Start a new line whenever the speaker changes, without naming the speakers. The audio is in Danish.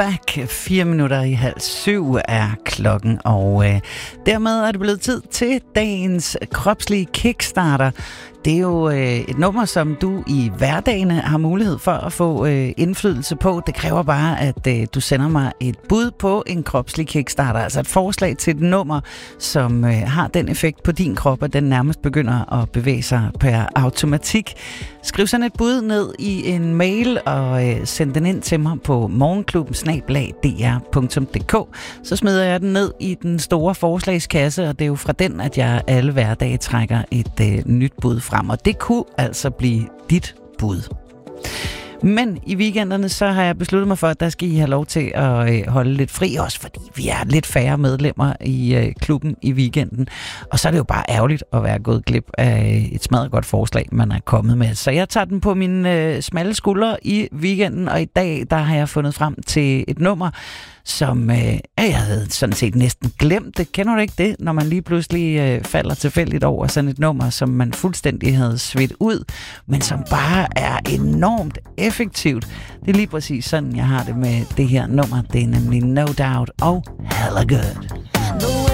Back. 6:04 er klokken, og dermed er det blevet tid til dagens kropslige kickstarter. Det er jo et nummer, som du i hverdagene har mulighed for at få indflydelse på. Det kræver bare, at du sender mig et bud på en kropslig kickstarter. Altså et forslag til et nummer, som har den effekt på din krop, at den nærmest begynder at bevæge sig per automatik. Skriv sådan et bud ned i en mail og send den ind til mig på morgenklubben@dr.dk. Så smider jeg den ned i den store forslagskasse, og det er jo fra den, at jeg alle hverdage trækker et nyt bud frem. Og det kunne altså blive dit bud. Men i weekenderne, så har jeg besluttet mig for, at der skal I have lov til at holde lidt fri, også fordi vi er lidt færre medlemmer i klubben i weekenden. Og så er det jo bare ærgerligt at være gået glip af et smadret godt forslag, man er kommet med. Så jeg tager den på mine smalle skuldre i weekenden, og i dag, der har jeg fundet frem til et nummer, som jeg havde sådan set næsten glemt det. Kender du ikke det, når man lige pludselig falder tilfældigt over sådan et nummer, som man fuldstændig havde svedt ud, men som bare er enormt effektivt. Det er lige præcis sådan, jeg har det med det her nummer. Det er nemlig No Doubt og Hella Good.